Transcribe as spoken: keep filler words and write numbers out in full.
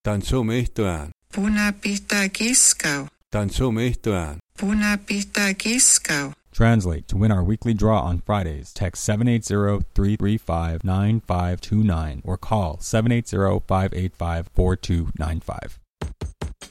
Tansumistuan. Punapihta kiskau. Tansumistuan. Punapihta kiskau. Translate. To win our weekly draw on Fridays, text seven eight zero, three three five, nine five two nine or call seven eight zero, five eight five, four two nine five.